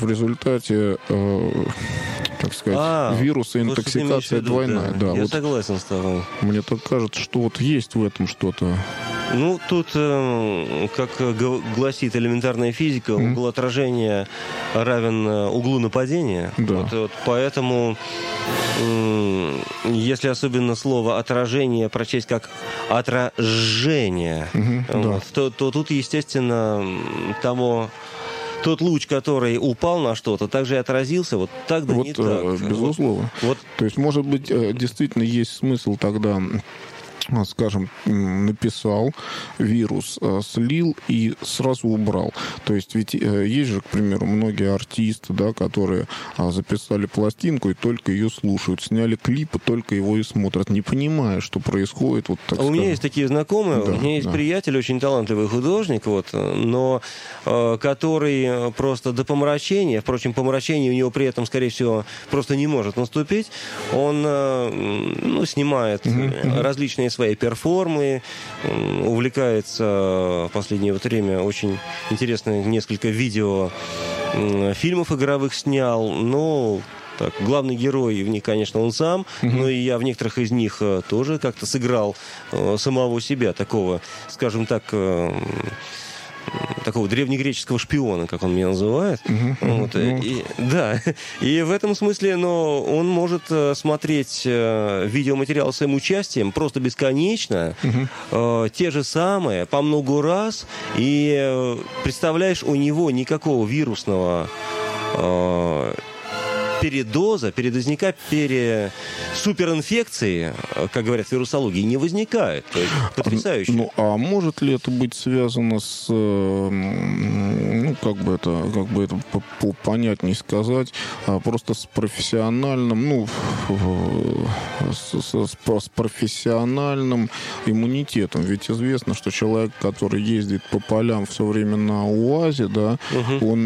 в результате, так сказать, вируса интоксикация двойная. Да, я согласен с тобой. Мне так кажется, что вот есть в этом что-то. Ну, тут, как гласит элементарная физика, угол отражения равен углу нападения. Да. Вот, поэтому, если особенно слово «отражение» прочесть как «отражение», то тут, естественно, тот луч, который упал на что-то, также и отразился, вот так да не так. Безусловно. То есть, может быть, действительно есть смысл тогда, скажем, написал вирус, слил и сразу убрал. То есть ведь есть же, к примеру, многие артисты, да, которые записали пластинку и только ее слушают, сняли клип и только его и смотрят, не понимая, что происходит. Вот, так у меня есть такие знакомые, у меня есть приятель, очень талантливый художник, но который просто до помрачения, впрочем, помрачение у него при этом, скорее всего, просто не может наступить, он снимает различные свои перформы, увлекается в последнее время очень интересно, несколько видео фильмов игровых снял, но так, главный герой в них, конечно, он сам, но и я в некоторых из них тоже как-то сыграл самого себя, такого, скажем так, такого древнегреческого шпиона, как он меня называет. И в этом смысле, он может смотреть видеоматериал с своим участием просто бесконечно, те же самые, по много раз, и представляешь, у него никакого вирусного передоза, передозняка, суперинфекции, как говорят в вирусологии, не возникает. То есть потрясающе. А может ли это быть связано с, как бы это понятнее сказать, просто с профессиональным, с профессиональным иммунитетом? Ведь известно, что человек, который ездит по полям все время на УАЗе, да, он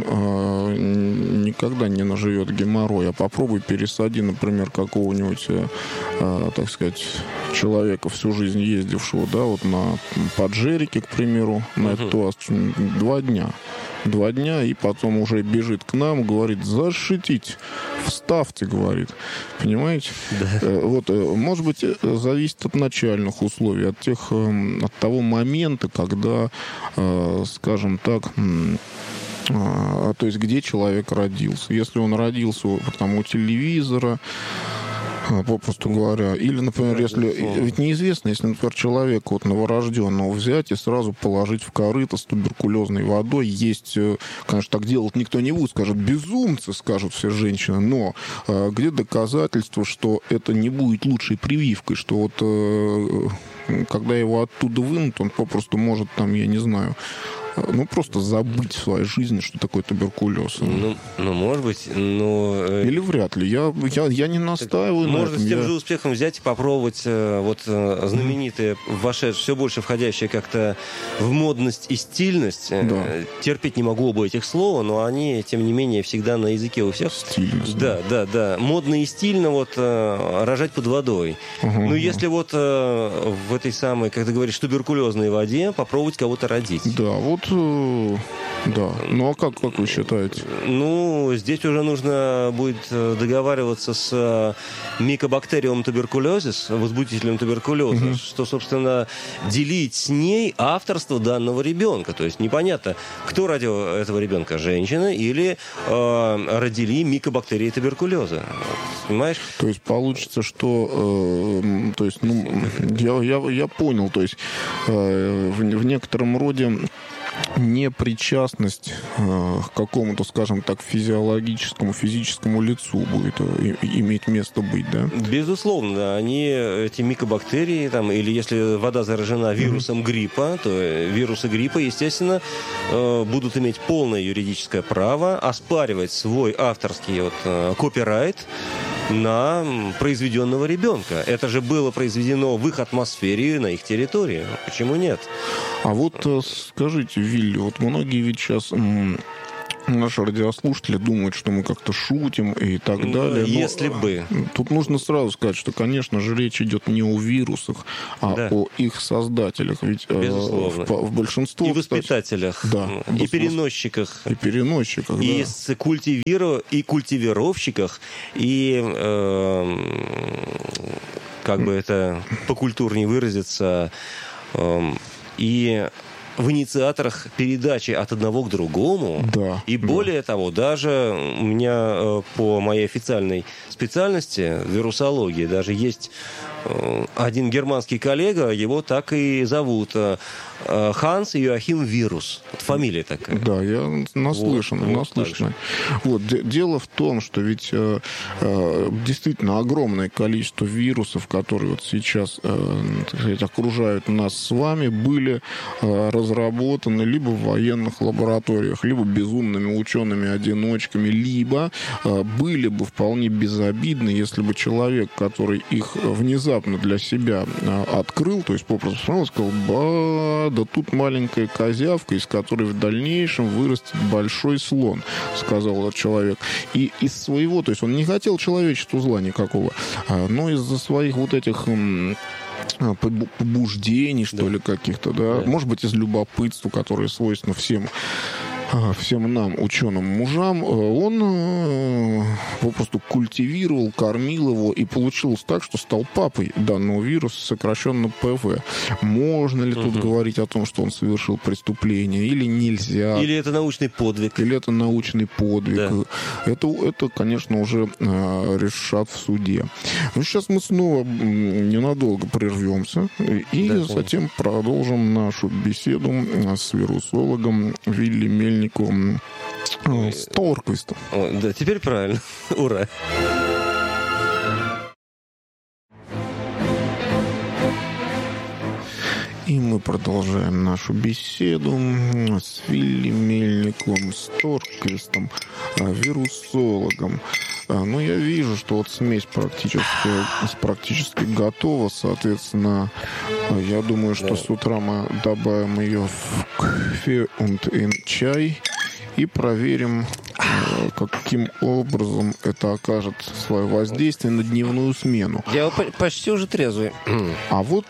никогда не наживет геморрой. А попробуй пересади, например, какого-нибудь, так сказать, человека, всю жизнь ездившего, да, вот на Паджерике, к примеру, на этот УАЗ, 2 дня. 2 дня, и потом уже бежит к нам, говорит: зашитить, вставьте, говорит. Понимаете? Да. Может быть, зависит от начальных условий, от того момента, когда, скажем так, то есть где человек родился. Если он родился у телевизора, попросту говоря, или, например, ведь неизвестно, если, например, человека новорожденного взять и сразу положить в корыто с туберкулезной водой, есть, конечно, так делать никто не будет, скажут: безумцы, скажут все женщины, но где доказательства, что это не будет лучшей прививкой, что когда его оттуда вынут, он попросту может я не знаю, просто забыть в своей жизни, что такое туберкулез. Может быть, но... Или вряд ли. Я не настаиваю на этом. Можно с тем же успехом взять и попробовать знаменитые, все больше входящие как-то в модность и стильность. Да. Терпеть не могу оба этих слова, но они, тем не менее, всегда на языке у всех. Стильность. Да. Модно и стильно рожать под водой. Если в этой самой, как ты говоришь, туберкулезной воде попробовать кого-то родить. Да, да. А как вы считаете? Здесь уже нужно будет договариваться с микобактериум туберкулезис, возбудителем туберкулеза, что, собственно, делить с ней авторство данного ребенка. То есть непонятно, кто родил этого ребенка, женщина или родили микобактерии туберкулеза. Понимаешь? То есть получится, что... я понял. То есть в некотором роде непричастность к какому-то, скажем так, физическому лицу будет иметь место быть, да? Безусловно, эти микобактерии, или если вода заражена вирусом гриппа, то вирусы гриппа, естественно, будут иметь полное юридическое право оспаривать свой авторский копирайт на произведенного ребенка. Это же было произведено в их атмосфере, на их территории. Почему нет? А скажите, Вилли, многие ведь сейчас наши радиослушатели думают, что мы как-то шутим и так далее. Но если бы. Тут нужно сразу сказать, что, конечно же, речь идет не о вирусах, а о их создателях. Ведь в большинстве... И воспитателях, да, и переносчиках. И переносчиках, и и культивировщиках, и, как бы это покультурнее выразиться, и в инициаторах передачи от одного к другому. Да, и более того, даже у меня по моей официальной специальности, вирусологии, даже есть один германский коллега, его так и зовут Ханс Йоахим Вирус. Вот фамилия такая. Да, я наслышан. Вот, дело в том, что ведь действительно огромное количество вирусов, которые вот сейчас, так сказать, окружают нас с вами, были разработаны либо в военных лабораториях, либо безумными учеными-одиночками, либо были бы вполне безобидны, если бы человек, который их внезапно для себя открыл, то есть попросту сказал, да тут маленькая козявка, из которой в дальнейшем вырастет большой слон, сказал этот человек. И из своего, то есть он не хотел человечеству зла никакого, но из-за своих вот этих побуждений, что ли, каких-то, да, может быть, из любопытства, которое свойственно всем нам, ученым мужам, он попросту культивировал, кормил его, и получилось так, что стал папой данного вируса, сокращенно ПВ. Можно ли тут говорить о том, что он совершил преступление, или нельзя? Или это научный подвиг? Да. Это, конечно, уже решат в суде. Но сейчас мы снова ненадолго прервемся, и затем продолжим нашу беседу с вирусологом Вилли Мельником Сторквистом. Да, теперь правильно. Ура! И мы продолжаем нашу беседу с Вилли Мельником Сторквистом, вирусологом. Ну, я вижу, что вот смесь практически готова. Соответственно, я думаю, что с утра мы добавим ее в кофе и чай и проверим, каким образом это окажет свое воздействие на дневную смену. Я почти уже трезвый. А вот...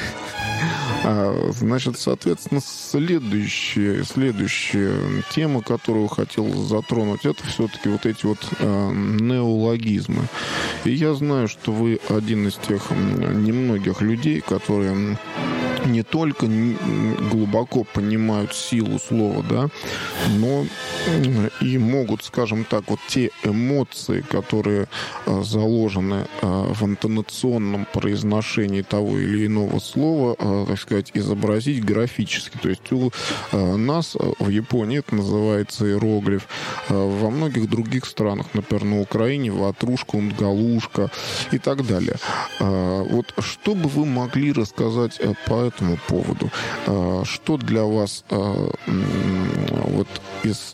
Значит, соответственно, следующая тема, которую хотел затронуть, это все-таки вот эти вот неологизмы. И я знаю, что вы один из тех немногих людей, которые не только глубоко понимают силу слова, да, но и могут, скажем так, вот те эмоции, которые заложены в интонационном произношении того или иного слова, так сказать, изобразить графически. То есть у нас в Японии это называется иероглиф, во многих других странах, например, на Украине ватрушка, унгалушка и так далее. Вот что бы вы могли рассказать по этому поводу? Что для вас вот из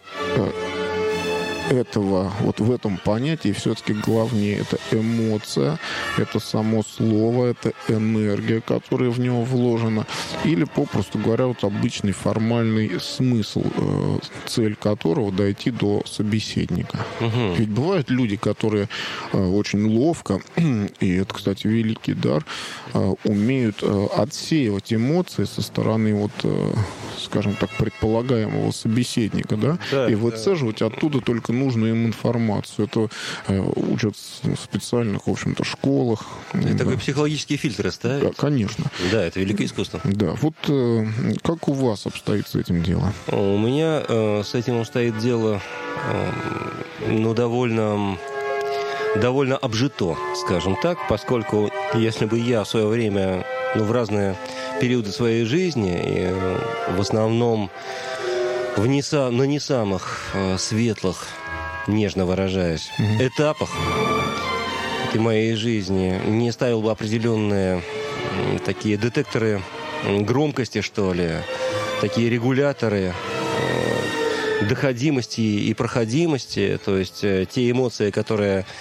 этого, вот в этом понятии все-таки главнее это эмоция, это само слово, это энергия, которая в него вложена, или, попросту говоря, вот обычный формальный смысл, цель которого дойти до собеседника. Ведь бывают люди, которые очень ловко, и это, кстати, великий дар, умеют отсеивать эмоции со стороны вот, скажем так, предполагаемого собеседника, да, и выцеживать оттуда только нужную им информацию. Это учат в специальных, в общем-то, школах. Это такой психологический фильтр ставить? Да, конечно. Да, это великое искусство. Да, вот как у вас обстоит с этим дело? У меня с этим обстоит дело, ну, довольно обжито, скажем так, поскольку если бы я в свое время, ну, в разные периоды своей жизни, и в основном на не самых светлых, нежно выражаясь, этапах этой моей жизни не ставил бы определенные такие детекторы громкости, что ли, такие регуляторы доходимости и проходимости, то есть те эмоции, которые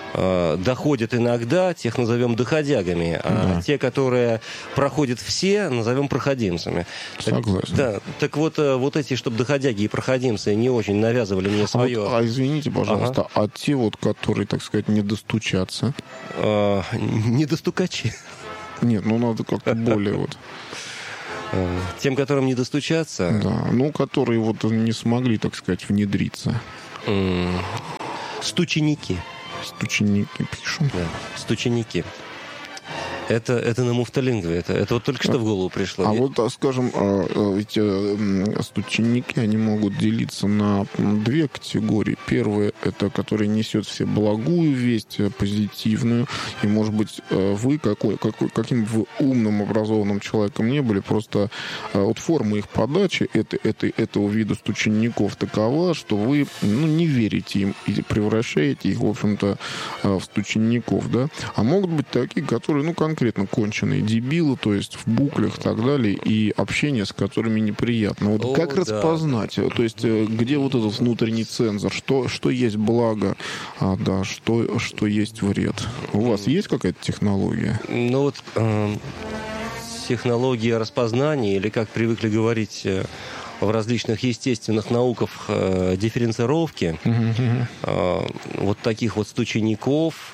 доходят иногда, тех назовем доходягами, а те, которые проходят все, назовем проходимцами. Согласен. Так вот эти, чтобы доходяги и проходимцы не очень навязывали мне свое... извините, пожалуйста, а те вот, которые, так сказать, не достучатся? Не достукачи. Нет, надо как-то более вот... Тем, которым не достучаться? Да, которые вот не смогли, так сказать, внедриться. Стученики. Стученики пишем. Да, стученики. Это на муфталингве. Это вот только что в голову пришло. А вот, скажем, ведь стученики, они могут делиться на две категории. Первая, это который несет в себе благую весть, позитивную. И, может быть, вы, каким бы вы умным, образованным человеком не были, просто вот форма их подачи этого вида стучеников такова, что вы не верите им и превращаете их, в общем-то, в стучеников, да? А могут быть такие, которые, конкретно конченые дебилы, то есть в буклях и так далее, и общение с которыми неприятно. Вот как распознать? То есть где вот этот внутренний цензор? Что есть благо, что есть вред? У вас есть какая-то технология? Технология распознания, или, как привыкли говорить в различных естественных науках, дифференцировки, вот таких вот стучеников,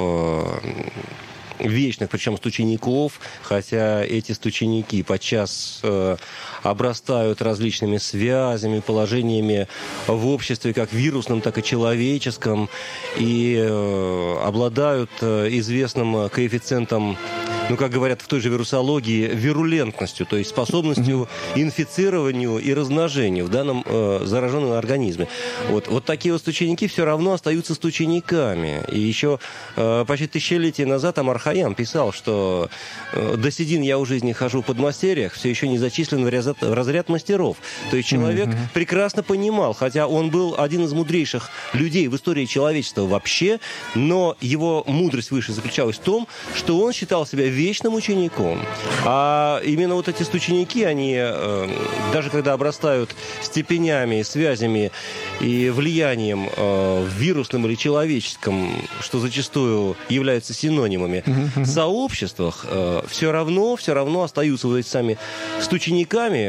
вечных, причем стучеников, хотя эти стученики подчас обрастают различными связями, положениями в обществе, как вирусном, так и человеческом, и обладают известным коэффициентом, как говорят в той же вирусологии, вирулентностью, то есть способностью инфицированию и размножению в данном зараженном организме. Вот такие вот стученики все равно остаются стучениками. И еще почти тысячелетия назад Амар Хайям писал, что «до седин я у жизни хожу в подмастерьях, все еще не зачислен в разряд мастеров». То есть человек прекрасно понимал, хотя он был один из мудрейших людей в истории человечества вообще, но его мудрость выше заключалась в том, что он считал себя вечным учеником. А именно вот эти стученики, они, даже когда обрастают степенями, связями и влиянием вирусным или человеческом, что зачастую являются синонимами, в сообществах все равно остаются вот эти сами стучениками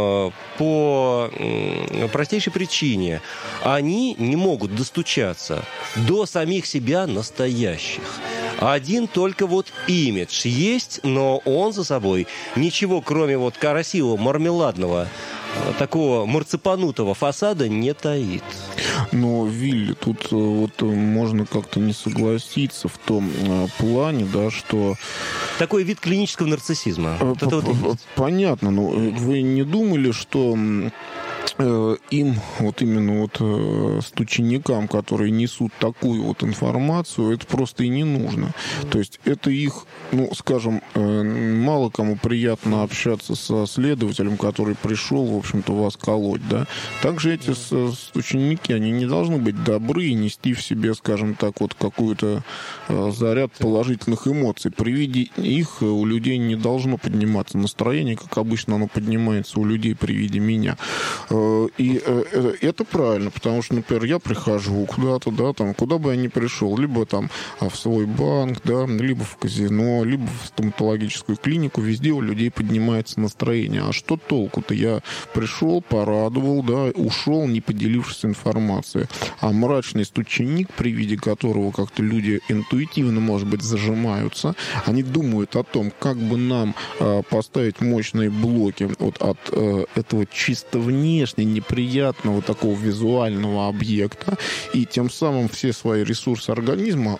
по простейшей причине. Они не могут достучаться до самих себя настоящих. Один только вот имидж есть, но он за собой ничего, кроме вот красивого мармеладного, такого марципанутого фасада не таит. Но, Вилли, тут вот можно как-то не согласиться в том плане, да, что... Такой вид клинического нарциссизма. Понятно, но вы не думали, что им, вот именно вот стученикам, которые несут такую вот информацию, это просто и не нужно. То есть это их, скажем, мало кому приятно общаться со следователем, который пришел, в общем-то, вас колоть, да. Также эти стученики, они не должны быть добры и нести в себе, скажем так, вот какую-то заряд положительных эмоций. При виде их у людей не должно подниматься настроение, как обычно оно поднимается у людей при виде меня. И это правильно, потому что, например, я прихожу куда-то, да, там, куда бы я ни пришел, либо там в свой банк, да, либо в казино, либо в стоматологическую клинику, везде у людей поднимается настроение. А что толку-то? Я пришел, порадовал, да, ушел, не поделившись информацией. А мрачный стученик, при виде которого как-то люди интуитивно, может быть, зажимаются, они думают о том, как бы нам поставить мощные блоки вот от этого чисто внешне неприятного такого визуального объекта, и тем самым все свои ресурсы организма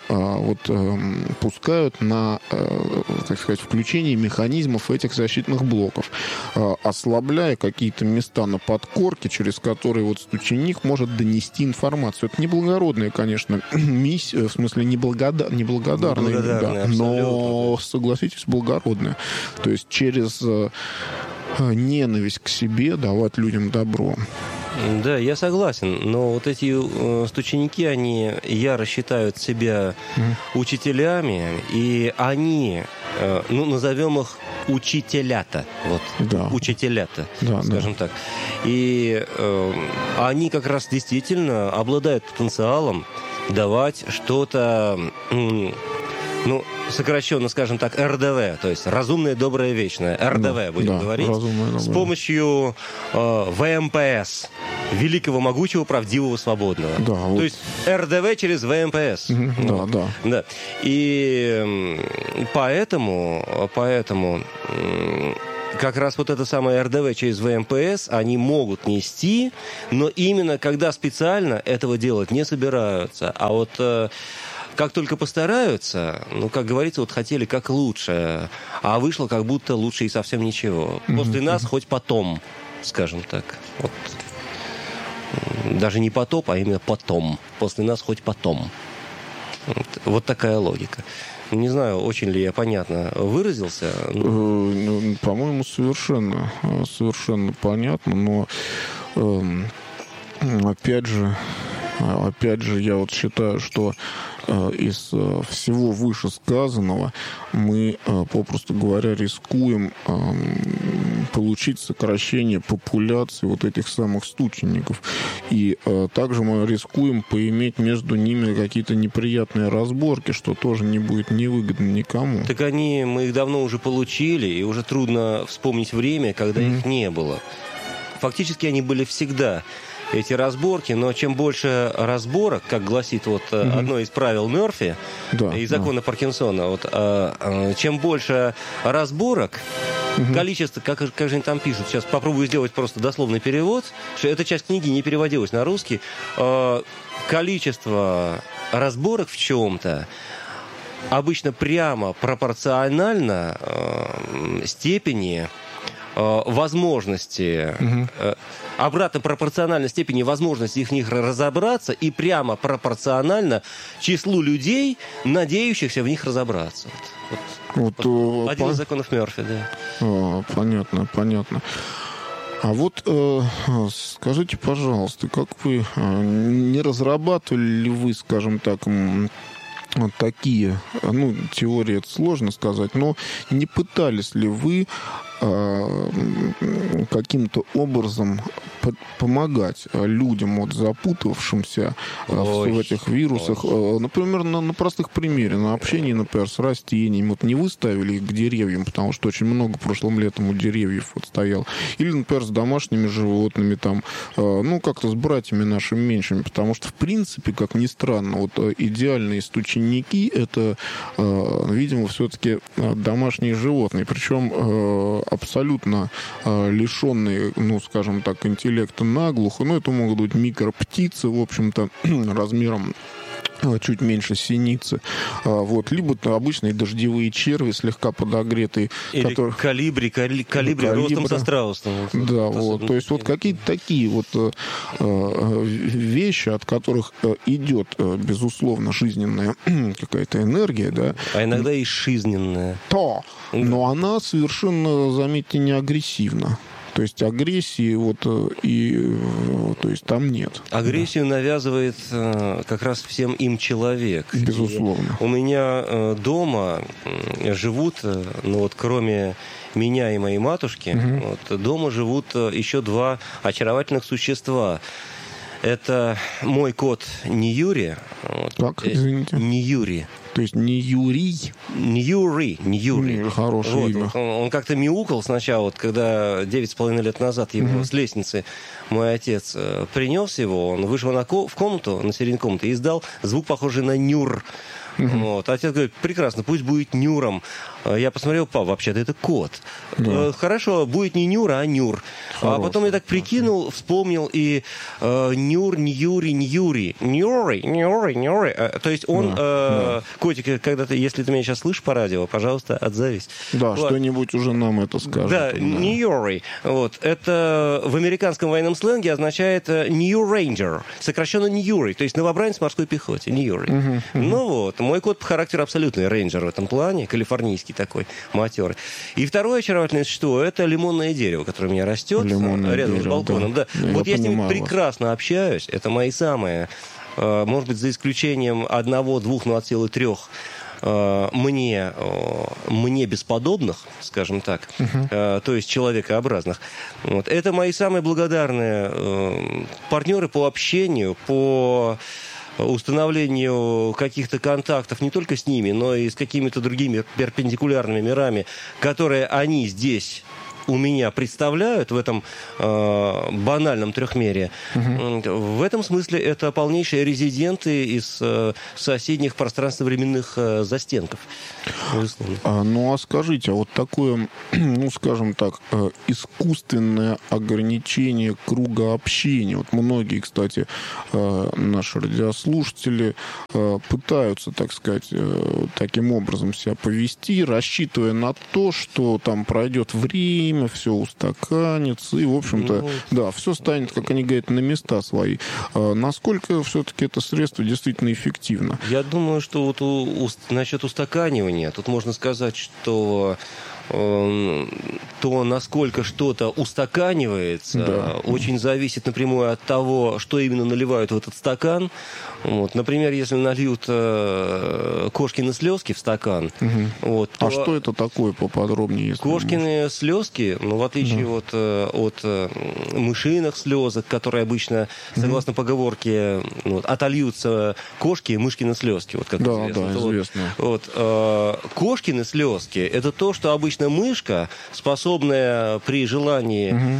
пускают на, так сказать, включение механизмов этих защитных блоков, ослабляя какие-то места на подкорке, через которые вот стученик может донести информацию. Это неблагородная, конечно, миссия, в смысле неблагодарная, да, но, согласитесь, благородная. То есть через ненависть к себе давать людям добро. Да, я согласен, но вот эти стученики, они яро считают себя учителями, и они, назовем их учителята, учителята, скажем так. И они как раз действительно обладают потенциалом давать что-то, ну, сокращенно, скажем так, РДВ, то есть разумное, доброе, вечное. РДВ, будем говорить. Разумное, с помощью ВМПС. Великого, могучего, правдивого, свободного. Да, то есть РДВ через ВМПС. Да. И поэтому как раз вот это самое РДВ через ВМПС они могут нести, но именно когда специально этого делать не собираются. А вот как только постараются, ну, как говорится, вот хотели как лучше, а вышло как будто лучше и совсем ничего. После нас хоть потом, скажем так. Вот. Даже не потоп, а именно потом. После нас хоть потом. Вот такая логика. Не знаю, очень ли я понятно выразился. По-моему, совершенно понятно, но опять же, я вот считаю, что из всего вышесказанного мы, попросту говоря, рискуем получить сокращение популяции вот этих самых стученников. И также мы рискуем поиметь между ними какие-то неприятные разборки, что тоже не будет невыгодно никому. Так мы их давно уже получили, и уже трудно вспомнить время, когда их не было. Фактически они были всегда, эти разборки, но чем больше разборок, как гласит вот одно из правил Мерфи и закона Паркинсона, вот, чем больше разборок, количество, как же они там пишут, сейчас попробую сделать просто дословный перевод, что эта часть книги не переводилась на русский, количество разборок в чем-то обычно прямо пропорционально степени возможности, обратно пропорционально степени возможности в них разобраться и прямо пропорционально числу людей, надеющихся в них разобраться. Вот один из законов Мерфи, да. Понятно. А вот скажите, пожалуйста, как вы не разрабатывали ли вы, скажем так, вот такие, теории это сложно сказать, но не пытались ли вы каким-то образом помогать людям, вот, запутавшимся в этих вирусах, например, на простых примере, на общении, например, с растениями, вот не выставили их к деревьям, потому что очень много прошлым летом у деревьев вот стоял, или, например, с домашними животными, там, как-то с братьями нашими меньшими, потому что, в принципе, как ни странно, вот идеальные стученики — это, видимо, все-таки домашние животные, причем абсолютно лишенные, скажем так, интеллекта наглухо. Это могут быть микроптицы, в общем-то, размером чуть меньше синицы. Либо обычные дождевые черви, слегка подогретые. Или калибри ростом со страусом. Да, то есть вот какие-то такие вот вещи, от которых идет, безусловно, жизненная какая-то энергия, да. А иногда и жизненная. Но она совершенно, заметьте, не агрессивна. То есть агрессии то есть там нет. Агрессию навязывает как раз всем им человек. Безусловно. И у меня дома живут, кроме меня и моей матушки, дома живут еще два очаровательных существа. Это мой кот Ньюри. Как, извините? Ньюри. То есть не Юрий? Ньюри. Хорошее имя. Он как-то мяукал сначала, когда 9,5 лет назад его с лестницы мой отец принес его, он вышел в комнату, на середине комнаты, и издал звук, похожий на нюр. Отец говорит: прекрасно, пусть будет Нюром. Я посмотрел: пап, вообще-то это кот. Хорошо, будет не Нюра, а Нюр. А потом я так прикинул, вспомнил, и Нюр, Ньюри. То есть он, котик, когда если ты меня сейчас слышишь по радио, пожалуйста, отзовись. Да, что-нибудь уже нам это скажет. Да, Ньюри. Это в американском военном сленге означает New Ranger, сокращенно Ньюри, то есть новобранец в морской пехоте, Ньюри. Мой кот по характеру абсолютный рейнджер в этом плане, калифорнийский такой, матерый. И второе очаровательное существо — это лимонное дерево, которое у меня растет рядом с балконом. Да. Я с ним прекрасно общаюсь. Это мои самые, может быть, за исключением 1, 2, от силы 3 мне бесподобных, скажем так, то есть человекообразных. Это мои самые благодарные партнеры по общению, по установлению каких-то контактов не только с ними, но и с какими-то другими перпендикулярными мирами, которые они здесь у меня представляют в этом банальном трехмерии. В этом смысле это полнейшие резиденты из соседних пространственно-временных застенков. Ну, а скажите, а вот такое, ну, скажем так, искусственное ограничение круга общения. Вот многие, кстати, наши радиослушатели пытаются, так сказать, таким образом себя повести, рассчитывая на то, что там пройдет время, все устаканится, и, в общем-то, да, все станет, как они говорят, на места свои. Насколько все-таки это средство действительно эффективно? Я думаю, что вот насчет устаканивания, тут можно сказать, что то, насколько что-то устаканивается, очень зависит напрямую от того, что именно наливают в этот стакан. Вот. Например, если нальют кошкины слезки в стакан. Вот, то... А что это такое поподробнее? Кошкины слезки, ну, в отличие от мышиных слезок, которые обычно, согласно поговорке, вот, отольются кошки, мышкины слезки. Вот, как известно. Да, известно. Вот, кошкины слезки – это то, что обычно мышка, способная при желании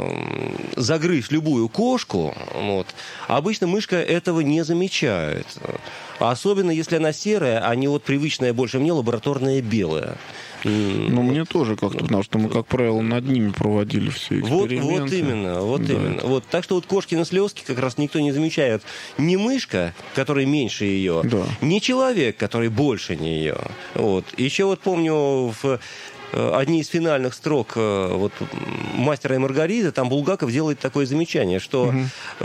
загрызть любую кошку, вот, обычно мышка этого не замечает. Особенно если она серая, а не вот привычная больше мне лабораторная белая. Ну, мне тоже как-то, потому что мы, как правило, над ними проводили все эксперименты. Вот именно. Вот. Так что вот кошкины слезки как раз никто не замечает. Ни мышка, которая меньше ее, ни человек, который больше нее. Вот. Еще вот помню одни из финальных строк вот, «Мастера и Маргариты», там Булгаков делает такое замечание, что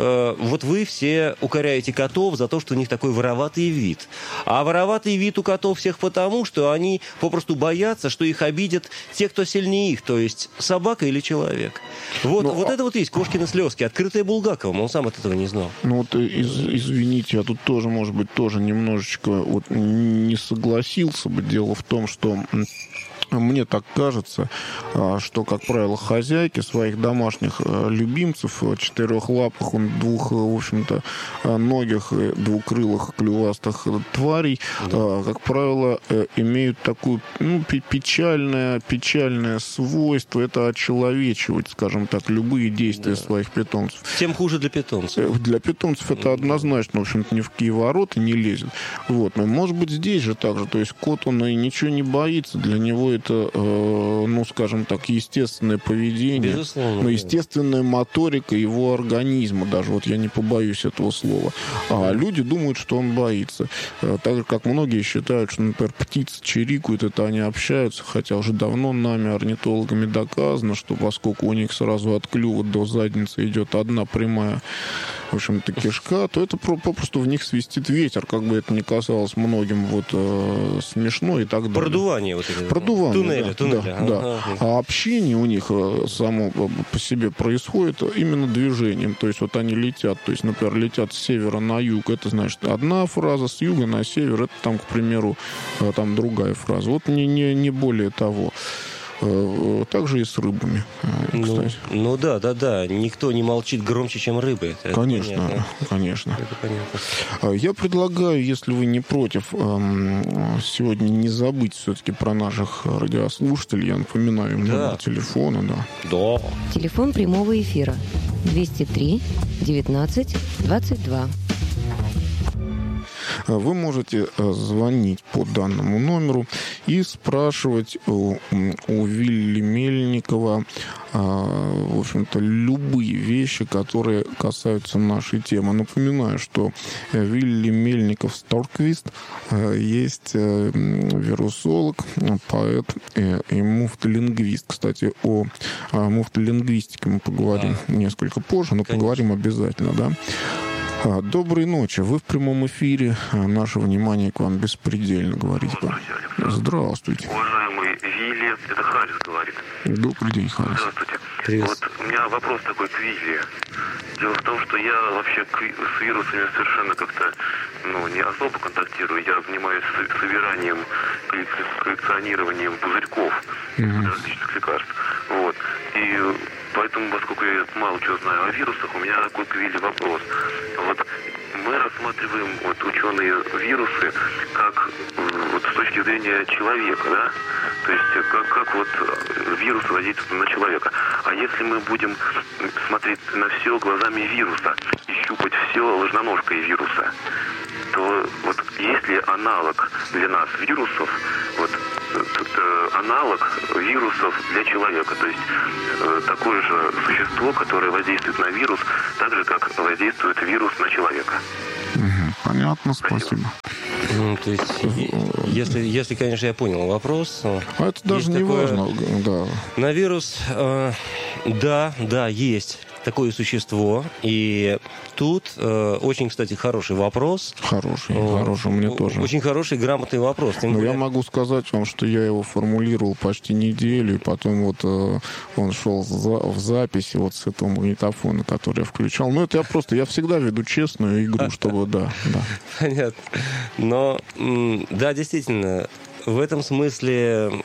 вот вы все укоряете котов за то, что у них такой вороватый вид. А вороватый вид у котов всех потому, что они попросту боятся, что их обидят те, кто сильнее их, то есть собака или человек. Вот, вот это вот есть кошкины слезки, открытые Булгаковым, он сам от этого не знал. Ну вот, извините, я тут тоже, может быть, тоже немножечко вот не согласился бы. Дело в том, что мне так кажется, что, как правило, хозяйки своих домашних любимцев, четырехлапых, двух, в общем-то, ногих, двукрылых, клювастых тварей, как правило, имеют такое печальное свойство. Это очеловечивать, скажем так, любые действия своих питомцев. Тем хуже для питомцев. Для питомцев это однозначно, в общем-то, ни в какие ворота не лезет. Вот. Но, может быть, здесь же так же. То есть кот, он и ничего не боится. Для него это, ну, скажем так, естественное поведение. Безусловно. Но естественная моторика его организма. Даже вот я не побоюсь этого слова. А люди думают, что он боится. Так же, как многие считают, что, например, птицы чирикают, это они общаются. Хотя уже давно нами, орнитологами, доказано, что поскольку у них сразу от клюва до задницы идет одна прямая, в общем-то, кишка, то это попросту в них свистит ветер, как бы это ни казалось многим вот смешно и так далее. Продувание вот это. Продувание, туннели. Да. А общение у них само по себе происходит именно движением. То есть вот они летят, то есть, например, летят с севера на юг, это значит одна фраза, с юга на север, это там, к примеру, там другая фраза. Вот не более того. Также и с рыбами, кстати. Ну да. Никто не молчит громче, чем рыбы. Это конечно. Это понятно. Я предлагаю, если вы не против, сегодня не забыть все-таки про наших радиослушателей. Я напоминаю им номер телефона. Да. Телефон прямого эфира 203 19 22. Вы можете звонить по данному номеру и спрашивать у Вилли Мельникова, в общем-то, любые вещи, которые касаются нашей темы. Напоминаю, что Вилли Мельников Сторквист есть вирусолог, поэт и муфтолингвист. Кстати, о муфтолингвистике мы поговорим несколько позже, но поговорим обязательно, да? Доброй ночи. Вы в прямом эфире. Наше внимание к вам беспредельно, говорит. Здравствуйте. Уважаемый Вилли, это Халис говорит. Добрый день, Халис. Здравствуйте. Привет. Вот у меня вопрос такой к Вилли. Дело в том, что я вообще с вирусами совершенно как-то не особо контактирую. Я занимаюсь собиранием, коллекционированием пузырьков различных лекарств. Вот. И поэтому, поскольку я мало чего знаю о вирусах, у меня такой к Вилле вопрос. Вот мы рассматриваем ученые вирусы как вот с точки зрения человека, да? То есть как вирусы воздействуют на человека. А если мы будем смотреть на все глазами вируса и щупать все ложноножкой вируса, то вот есть ли аналог для нас вирусов, аналог вирусов для человека, то есть такое же существо, которое воздействует на вирус, так же, как воздействует вирус на человека. Понятно, спасибо. То есть, если, конечно, я понял вопрос. А это даже не важно, да. На вирус, да, есть такое существо, и тут очень, кстати, хороший вопрос. Хороший, мне тоже. Очень хороший, грамотный вопрос. Я могу сказать вам, что я его формулировал почти неделю, и потом он шел в записи с этого магнитофона, который я включал. Но это я всегда веду честную игру, чтобы, да. Понятно. Но, да, действительно, в этом смысле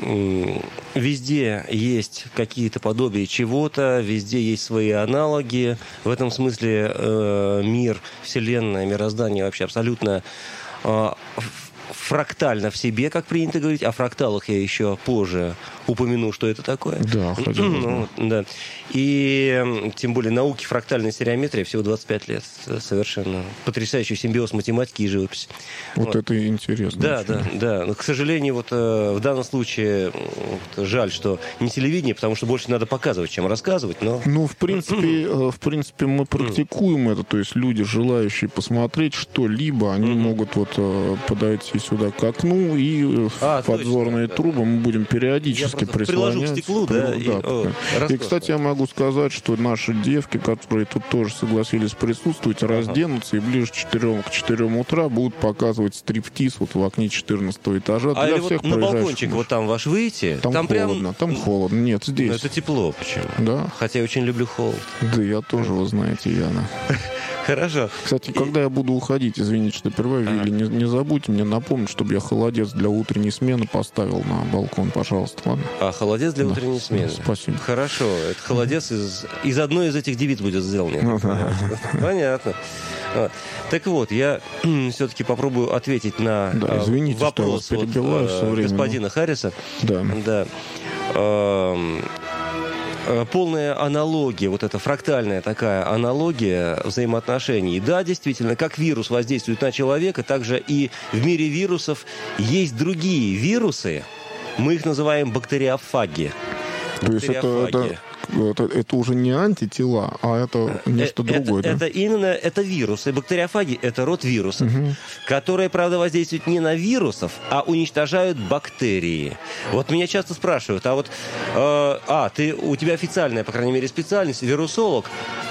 везде есть какие-то подобия чего-то, везде есть свои аналоги. В этом смысле мир, Вселенная, мироздание вообще абсолютно фрактально в себе, как принято говорить. О фракталах я еще позже упомяну, что это такое. Да, да. И тем более науки фрактальной стереометрии всего 25 лет. Совершенно потрясающий симбиоз математики и живописи. Вот это интересно. Да. Но, к сожалению, в данном случае жаль, что не телевидение, потому что больше надо показывать, чем рассказывать. Но... в принципе, мы практикуем это. То есть люди, желающие посмотреть что-либо, они могут подойти сюда к окну, и в подзорные трубы мы будем периодически прислонять. Приложу к стеклу, да? И, кстати, я могу сказать, что наши девки, которые тут тоже согласились присутствовать, разденутся и ближе к 4 утра будут показывать стриптиз в окне 14 этажа для всех на балкончик там ваш выйти? Там холодно, там холодно. Нет, здесь. Но это тепло почему? Да. Хотя я очень люблю холод. Да, я тоже, вы знаете, Яна. Хорошо. Кстати, когда я буду уходить, извините, что прерываю, Вилли, не забудьте мне напомнить, чтобы я холодец для утренней смены поставил на балкон, пожалуйста, ладно? Холодец для утренней смены. Спасибо. Хорошо. Это холодец из одной из этих девиц будет сделан. Понятно. Так вот, я все-таки попробую ответить на вопрос господина Харриса. Да. Полная аналогия, эта фрактальная такая аналогия взаимоотношений. Да, действительно, как вирус воздействует на человека, также и в мире вирусов есть другие вирусы. Мы их называем бактериофаги. То есть это уже не антитела, а это нечто другое, да? Это вирусы. Бактериофаги — это род вирусов, которые, правда, воздействуют не на вирусов, а уничтожают бактерии. Меня часто спрашивают, у тебя официальная, по крайней мере, специальность, вирусолог.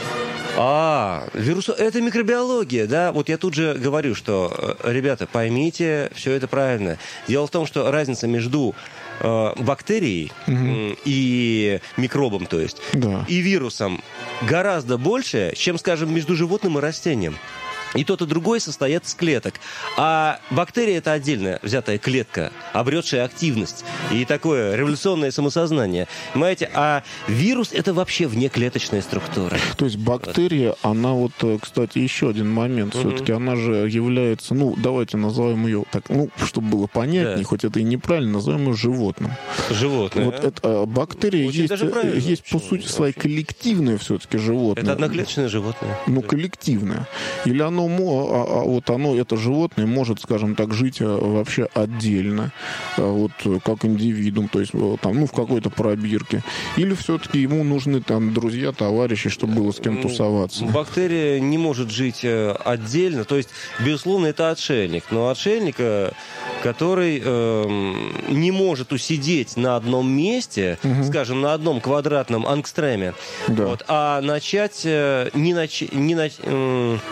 Это микробиология, да? Я тут же говорю, что, ребята, поймите, все это правильно. Дело в том, что разница между бактерией и микробом, то есть, и вирусом гораздо больше, чем, скажем, между животным и растением. И тот, и другой состоят из клеток. А бактерия — это отдельно взятая клетка, обретшая активность и такое революционное самосознание. Понимаете? А вирус — это вообще внеклеточная структура. То есть бактерия, она кстати, еще один момент. Все-таки она же является, давайте назовем ее так, чтобы было понятнее, хоть это и неправильно, назовем ее животным. Животное. Это бактерия есть по сути своей коллективное все-таки животное. Это одноклеточное животное. Коллективное. Или оно, это животное может, скажем так, жить вообще отдельно, как индивидуум, то есть в какой-то пробирке. Или все-таки ему нужны друзья, товарищи, чтобы было с кем тусоваться. Бактерия не может жить отдельно, то есть, безусловно, это отшельник. Но отшельника, который не может усидеть на одном месте, скажем, на одном квадратном ангстреме, а начать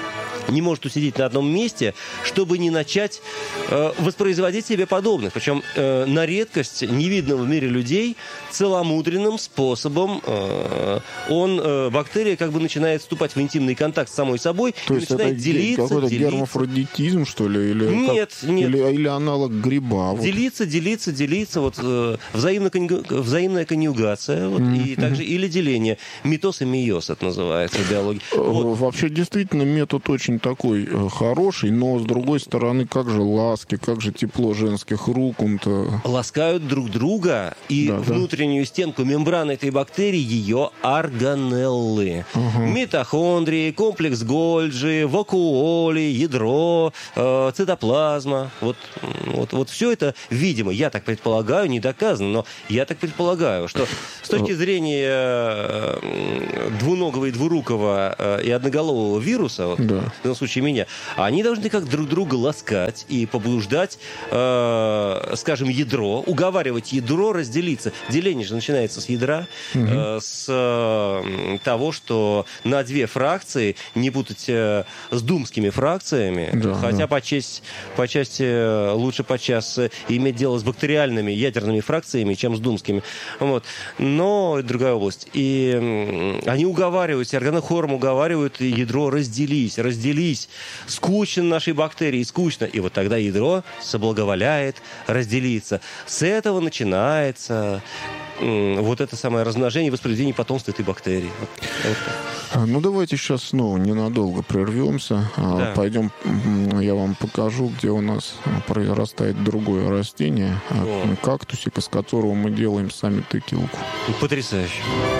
не может усидеть на одном месте, чтобы не начать воспроизводить себе подобных. Причем на редкость невидного в мире людей целомудренным способом бактерия как бы начинает вступать в интимный контакт с самой собой. То есть начинает это делиться, какой-то гермафродитизм, что ли? Или нет. Или аналог гриба? Вот. Делиться. Вот, взаимная конъюгация. Вот, и также или деление. Митоз и мейоз это называется в биологии. Вот. Вообще, действительно, метод очень такой хороший, но, с другой стороны, как же ласки, как же тепло женских рук. Ласкают друг друга, и внутреннюю стенку мембраны этой бактерии ее органеллы. Митохондрии, комплекс Гольджи, вакуоли, ядро, цитоплазма. Вот все это, видимо, я так предполагаю, не доказано, но я так предполагаю, что с точки зрения двуногого и двурукого и одноголового вируса, в данном случае меня, они должны как друг друга ласкать и побуждать, скажем, ядро, уговаривать ядро разделиться. Деление же начинается с ядра, с того, что на две фракции, не путать с думскими фракциями, хотя по части лучше подчас иметь дело с бактериальными ядерными фракциями, чем с думскими. Вот. Но это другая область. И они уговаривают, органохором уговаривают ядро разделись. Скучно нашей бактерии, скучно. И вот тогда ядро соблаговоляет разделиться. С этого начинается вот это самое размножение и воспроизведение потомства этой бактерии. Ну, давайте сейчас снова ненадолго прервемся. Пойдем, я вам покажу, где у нас произрастает другое растение. Кактусик, из которого мы делаем сами текилку. Потрясающе.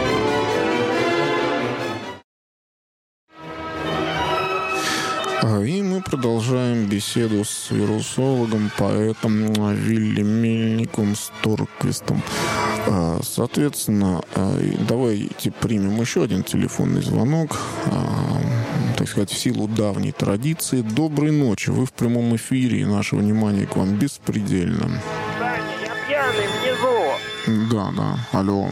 И мы продолжаем беседу с вирусологом, поэтом Вилли Мельником Сторквистом. Соответственно, давайте примем еще один телефонный звонок, так сказать, в силу давней традиции. Доброй ночи, вы в прямом эфире, и наше внимание к вам беспредельно. Саня, я пьяный внизу. Да, алло.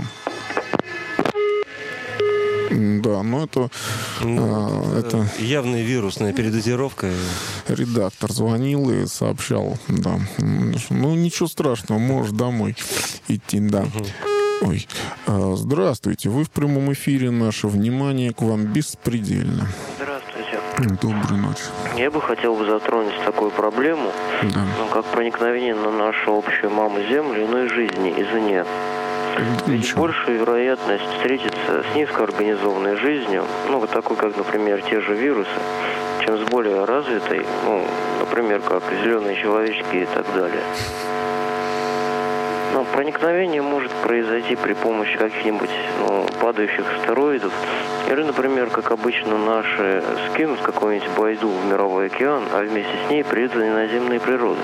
Да, но это явная вирусная передозировка. Редактор звонил и сообщал, ну, ничего страшного, можешь домой идти, Ой, здравствуйте, вы в прямом эфире, наше внимание к вам беспредельно. Здравствуйте. Доброй ночи. Я бы хотел затронуть такую проблему, как проникновение на нашу общую маму Землю иной жизни извне. Ведь большая вероятность встретиться с низкоорганизованной жизнью, вот такой, как, например, те же вирусы, чем с более развитой, например, как зеленые человечки и так далее. Но проникновение может произойти при помощи каких-нибудь падающих астероидов, или, например, как обычно наши скинут какую-нибудь байду в мировой океан, а вместе с ней приедут иноземные природы.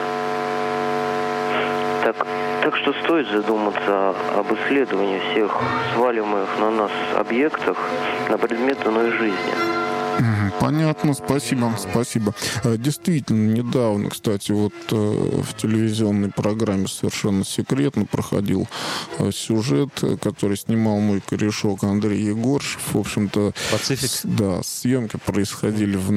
Так что стоит задуматься об исследовании всех сваливаемых на нас объектах на предмет иной жизни. Понятно, спасибо. Действительно, недавно, кстати, в телевизионной программе совершенно секретно проходил сюжет, который снимал мой корешок Андрей Егоршев. В общем-то, Пацифик. Съемки происходили в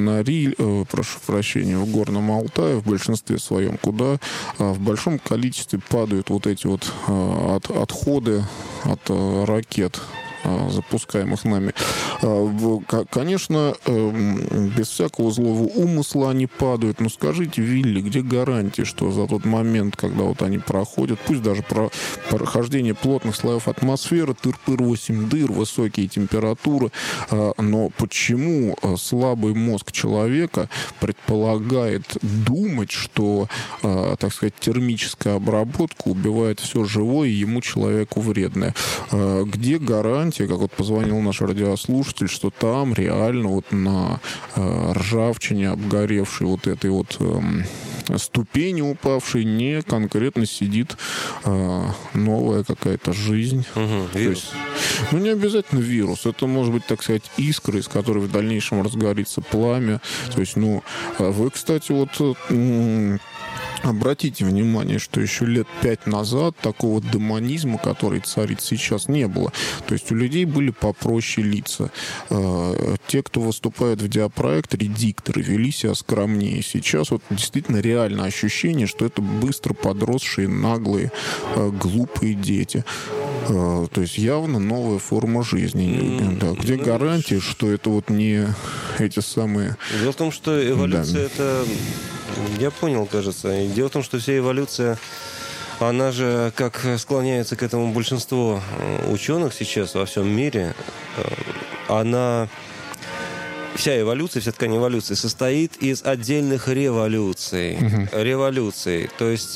в Горном Алтае, в большинстве своем, куда в большом количестве падают вот эти отходы от ракет, запускаемых нами. Конечно, без всякого злого умысла они падают. Но скажите, Вилли, где гарантия, что за тот момент, когда они проходят, пусть даже про прохождение плотных слоев атмосферы, тыр-пыр, 8 дыр, высокие температуры, но почему слабый мозг человека предполагает думать, что, так сказать, термическая обработка убивает все живое и ему, человеку, вредное? Где гарантия, как позвонил наш радиослушатель, что там реально на ржавчине обгоревшей этой ступени упавшей не конкретно сидит новая какая-то жизнь. Вирус. То есть, не обязательно вирус. Это может быть, так сказать, искра, из которой в дальнейшем разгорится пламя. То есть, вы, кстати, обратите внимание, что еще лет 5 назад такого демонизма, который царит сейчас, не было. То есть у людей были попроще лица. Те, кто выступает в диапроекторе, дикторы, вели себя скромнее. Сейчас вот действительно реально ощущение, что это быстро подросшие, наглые, глупые дети. То есть явно новая форма жизни. Да. Где гарантия, что это вот не эти самые... Дело в том, что эволюция это... Я понял, кажется. Дело в том, что вся эволюция, она же, как склоняется к этому большинство ученых сейчас во всем мире, она... Вся эволюция, вся ткань эволюции состоит из отдельных революций. Революций. То есть...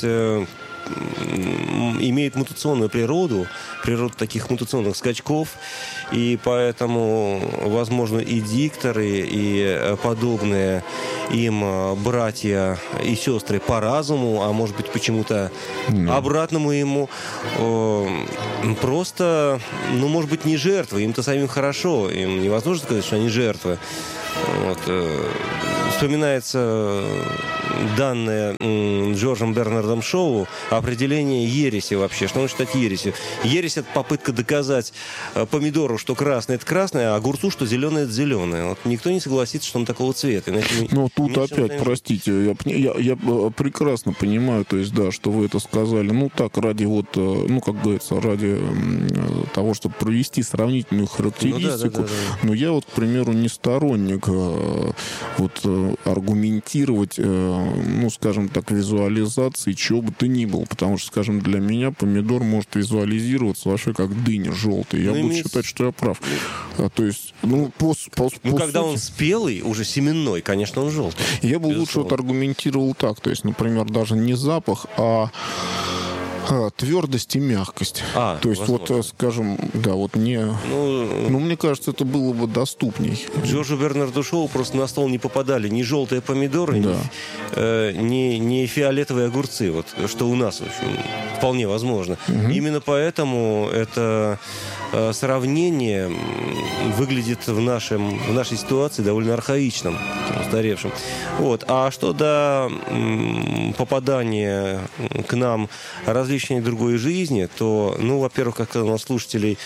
имеет мутационную природу таких мутационных скачков, и поэтому, возможно, и дикторы, и подобные им братья и сестры по разуму, а может быть, почему-то обратному ему, просто, ну, может быть, не жертвы. Им-то самим хорошо, им невозможно сказать, что они жертвы. Вот. Вспоминается данное Джорджем Бернардом Шоу определение ереси вообще. Что он считает ересью? Ересь — это попытка доказать помидору, что красное — это красное, а огурцу, что зеленое — это зеленое. Вот никто не согласится, что он такого цвета. Но тут опять, простите, я прекрасно понимаю, то есть, да, что вы это сказали, ну, так, ради вот, ну, как говорится, ради того, чтобы провести сравнительную характеристику. Но я вот, к примеру, не сторонник вот аргументировать, ну, скажем так, визуализации чего бы то ни было, потому что, скажем, для меня помидор может визуализироваться вообще как дыня желтая. Я буду считать, что я прав. То есть, ну, когда он спелый, уже семенной, конечно, он желтый. Я бы лучше вот аргументировал так, то есть, например, даже не запах, а твердость и мягкость. То есть, возможно. Вот, скажем, да, вот не... Ну, мне кажется, это было бы доступней. Джорджу Бернарду Шоу просто на стол не попадали ни желтые помидоры, ни фиолетовые огурцы, вот, что у нас, в общем, вполне возможно. Именно поэтому это сравнение выглядит в нашей ситуации довольно архаичным, устаревшим. Вот. А что до попадания к нам различной другой жизни, то, ну, во-первых, как сказал наш слушатель,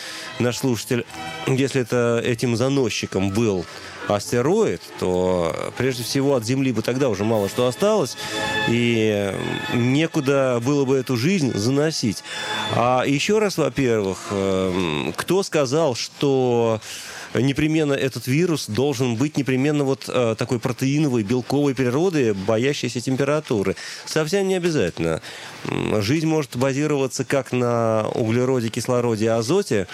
если это этим заносчиком был астероид, то прежде всего от Земли бы тогда уже мало что осталось, и некуда было бы эту жизнь заносить. А еще раз, во-первых, кто сказал, что непременно этот вирус должен быть непременно вот такой протеиновой, белковой природы, боящейся температуры? Совсем не обязательно. Жизнь может базироваться как на углероде, кислороде, азоте,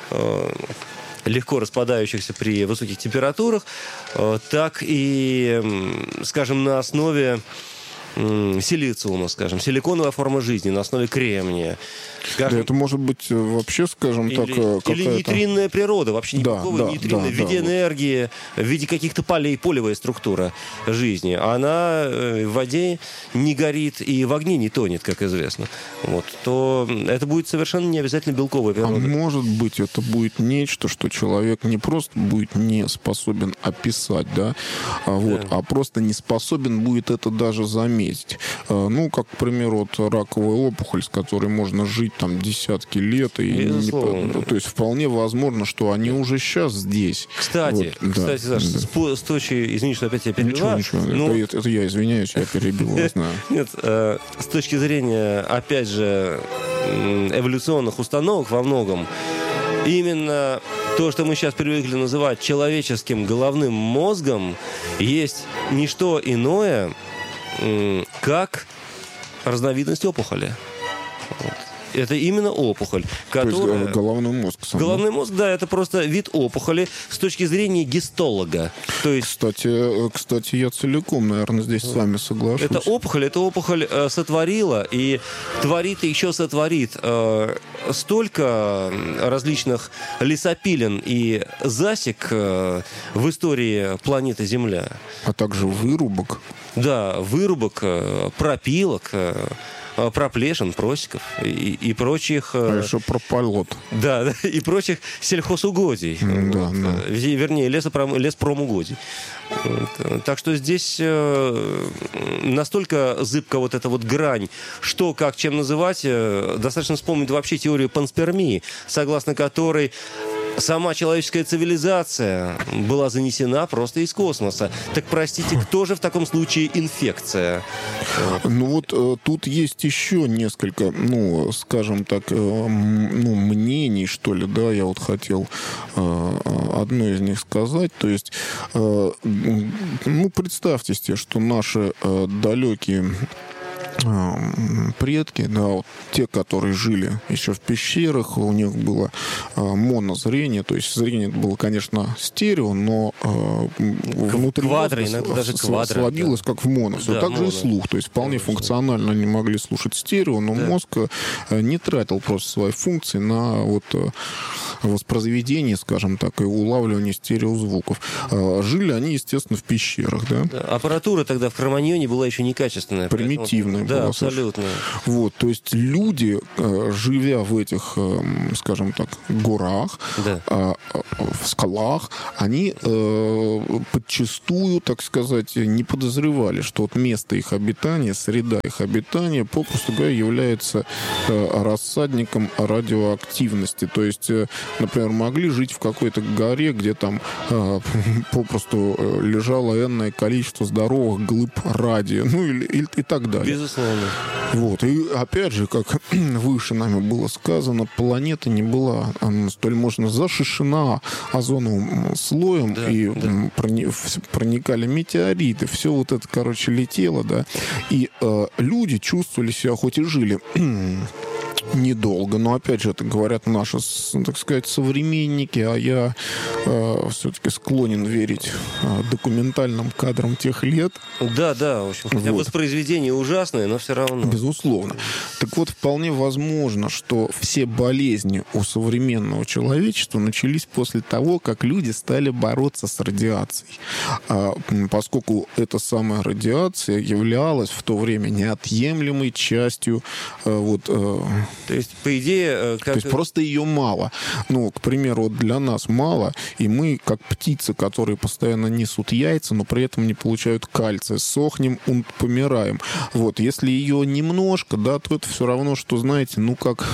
легко распадающихся при высоких температурах, так и, скажем, на основе силициума, скажем, силиконовая форма жизни на основе кремния. Скажем, да, это может быть вообще, скажем так, какая-то... Или нейтринная природа, вообще никакого нейтрина в виде энергии, в виде каких-то полей, полевая структура жизни. Она в воде не горит и в огне не тонет, как известно. Вот. То это будет совершенно не обязательно белковая природа. А может быть, это будет нечто, что человек не просто будет не способен описать, да, а просто не способен будет это даже заметить. Ну, как, к примеру, вот раковая опухоль, с которой можно жить там десятки лет, и то есть вполне возможно, что они уже сейчас здесь. Кстати, Саша, с точки, извини, что опять я перебиваю. Ничего. Это я извиняюсь, я перебил вас. Нет, с точки зрения, опять же, эволюционных установок во многом, именно то, что мы сейчас привыкли называть человеческим головным мозгом, есть не что иное, как разновидность опухоли. Вот. Это именно опухоль, которая... То есть головной мозг. Головной мозг, да, это просто вид опухоли с точки зрения гистолога. То есть... Кстати, я целиком, наверное, здесь с вами соглашусь. Эта опухоль сотворила и творит и еще сотворит столько различных лесопилен и засек в истории планеты Земля. А также вырубок. Да, вырубок, пропилок, проплешин, просеков и прочих... еще прополот. Да, и прочих сельхозугодий. Да. Вернее, леспромугодий. Так что здесь настолько зыбка вот эта вот грань, что, как, чем называть, достаточно вспомнить вообще теорию панспермии, согласно которой сама человеческая цивилизация была занесена просто из космоса. Так, простите, кто же в таком случае инфекция? Ну вот тут есть еще несколько, скажем так, мнений, что ли, да, я вот хотел одно из них сказать. То есть, представьте себе, что наши далекие предки, да, вот те, которые жили еще в пещерах, у них было монозрение, то есть зрение было, конечно, стерео, но внутри квадры, иногда даже квадры, сводилось, да, как в моно. Все. Да, также и слух, то есть вполне функционально они могли слушать стерео, но мозг не тратил просто свои функции на вот воспроизведение, скажем так, и улавливание стереозвуков. Жили они, естественно, в пещерах, да? Аппаратура тогда в Кроманьоне была еще некачественная. Примитивная. Да, абсолютно. Вот, то есть люди, живя в этих, скажем так, горах, в скалах, они подчастую, так сказать, не подозревали, что вот место их обитания, среда их обитания, попросту говоря, является рассадником радиоактивности. То есть, например, могли жить в какой-то горе, где там попросту лежало энное количество здоровых глыб радия, и так далее. Безусловно. Вот. И опять же, как выше нами было сказано, планета не была столь можно зашишена озоновым слоем, проникали метеориты, все вот это, летело, да. И люди чувствовали себя, хоть и жили недолго, но опять же это говорят наши, так сказать, современники, а я все-таки склонен верить документальным кадрам тех лет. Да, в общем, хотя воспроизведение ужасное, но все равно. Безусловно. Так вот, вполне возможно, что все болезни у современного человечества начались после того, как люди стали бороться с радиацией. Поскольку эта самая радиация являлась в то время неотъемлемой частью то есть, по идее... То есть, просто ее мало. К примеру, для нас мало, и мы, как птицы, которые постоянно несут яйца, но при этом не получают кальция, сохнем, помираем. Вот. Если ее немножко, да, то это все равно, что, знаете,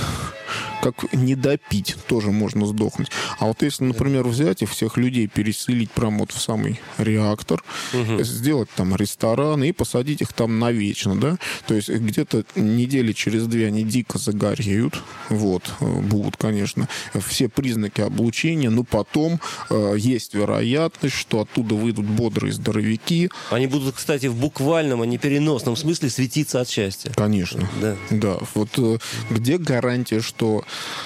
как не допить, тоже можно сдохнуть. А вот если, например, взять и всех людей переселить прямо вот в самый реактор, сделать там ресторан и посадить их там навечно, да, то есть где-то недели через 2 они дико загореют, будут, конечно, все признаки облучения, но потом есть вероятность, что оттуда выйдут бодрые здоровяки. Они будут, кстати, в буквальном, а не переносном смысле светиться от счастья. Конечно. Да. Вот где гарантия, что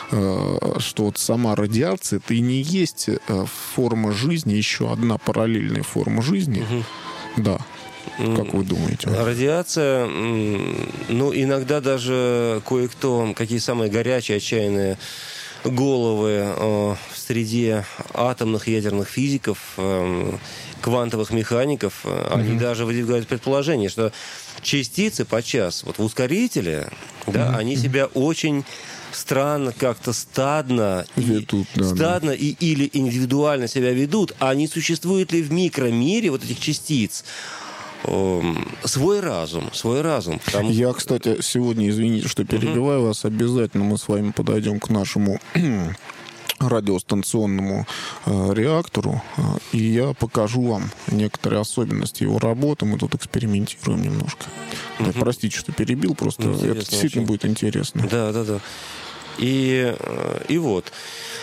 вот сама радиация это и не есть форма жизни, еще одна параллельная форма жизни? Да. Как вы думаете? Радиация, иногда даже кое-кто, какие самые горячие, отчаянные головы в среде атомных ядерных физиков, квантовых механиков, они даже выдвигают предположение, что частицы подчас в ускорителе, они себя очень странно, как-то стадно, или индивидуально себя ведут, а не существует ли в микромире вот этих частиц свой разум. Я, кстати, сегодня, извините, что перебиваю вас, обязательно мы с вами подойдем к нашему радиостанционному реактору, и я покажу вам некоторые особенности его работы. Мы тут экспериментируем немножко. Простите, что перебил, просто это действительно будет интересно. Да. И вот.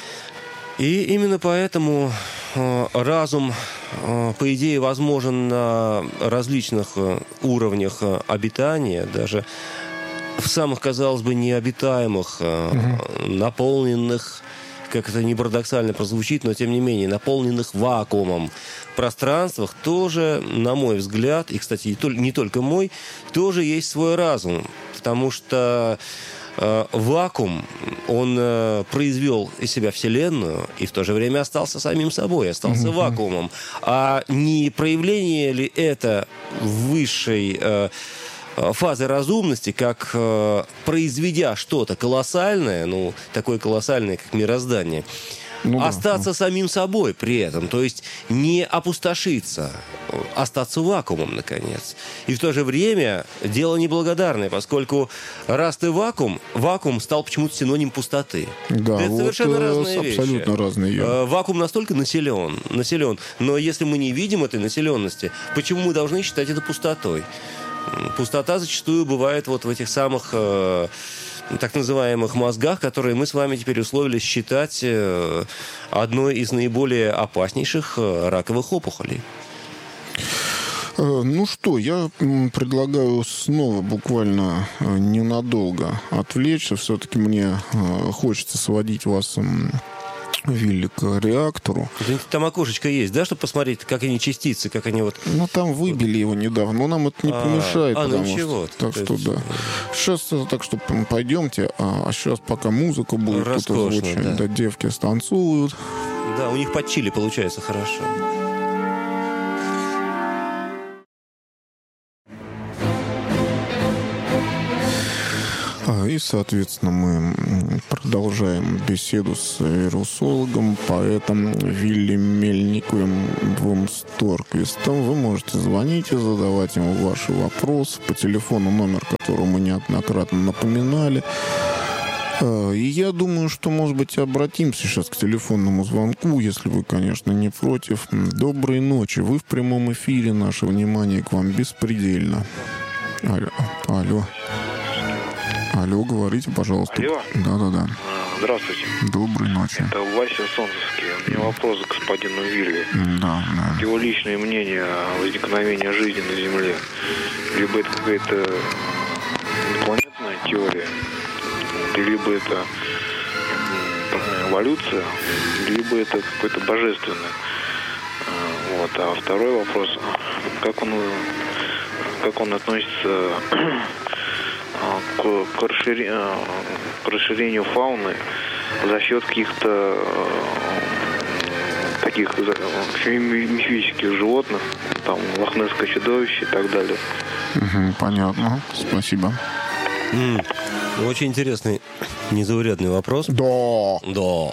И именно поэтому разум, по идее, возможен на различных уровнях обитания, даже в самых, казалось бы, необитаемых, наполненных, как это не парадоксально прозвучит, но тем не менее, наполненных вакуумом пространствах тоже, на мой взгляд, и, кстати, не только мой, тоже есть свой разум. Потому что вакуум, он произвел из себя Вселенную и в то же время остался самим собой, остался вакуумом. А не проявление ли это высшей фазы разумности, как произведя что-то колоссальное, ну, такое колоссальное, как мироздание, остаться самим собой при этом, то есть не опустошиться, остаться вакуумом, наконец. И в то же время дело неблагодарное, поскольку раз ты вакуум стал почему-то синоним пустоты. Да, это вот совершенно разные вещи. Абсолютно разные. Вакуум настолько населен, но если мы не видим этой населенности, почему мы должны считать это пустотой? Пустота зачастую бывает вот в этих самых так называемых мозгах, которые мы с вами теперь условились считать одной из наиболее опаснейших раковых опухолей. Ну что, я предлагаю снова буквально ненадолго отвлечься. Все-таки мне хочется сводить вас, Вилли, к реактору. Там окошечко есть, да, чтобы посмотреть, как они частицы, как они вот... Ну, там выбили его недавно, но нам это не помешает. Ну ничего. Так что, да. Сейчас, так что пойдемте, а сейчас пока музыка будет тут озвучивать. Да, девки станцуют. Да, у них под чили получается хорошо. И, соответственно, мы продолжаем беседу с вирусологом, поэтом Вилли Мельниковым Сторквистом. Вы можете звонить и задавать ему ваши вопросы по телефону, номер которого мы неоднократно напоминали. И я думаю, что, может быть, обратимся сейчас к телефонному звонку, если вы, конечно, не против. Доброй ночи. Вы в прямом эфире. Наше внимание к вам беспредельно. Алло. Алло, говорите, пожалуйста. Алло. Да. Здравствуйте. Доброй ночи. Это Вася Солнцевский. У меня вопрос к господину Вилли. Да. Его личное мнение о возникновении жизни на Земле. Либо это какая-то инопланетная теория, либо это эволюция, либо это какой-то божественный. Вот. А второй вопрос, как он относится к расширению фауны за счет каких-то таких мифических животных, там лохнесское чудовище и так далее. Понятно. Спасибо. Очень интересный, незаурядный вопрос. Да.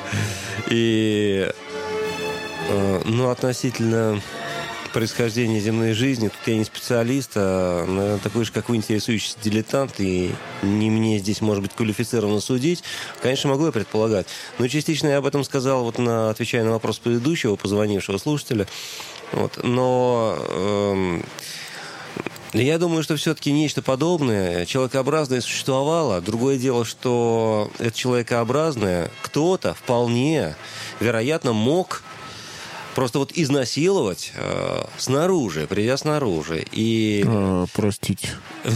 И относительно происхождения земной жизни, тут я не специалист, а, наверное, такой же, как вы, интересующийся дилетант, и не мне здесь, может быть, квалифицированно судить. Конечно, могу я предполагать. Но частично я об этом сказал, отвечая на вопрос предыдущего, позвонившего слушателя. Но я думаю, что все-таки нечто подобное, человекообразное, существовало. Другое дело, что это человекообразное кто-то вполне, вероятно, мог просто изнасиловать снаружи, придя снаружи. И... Простите.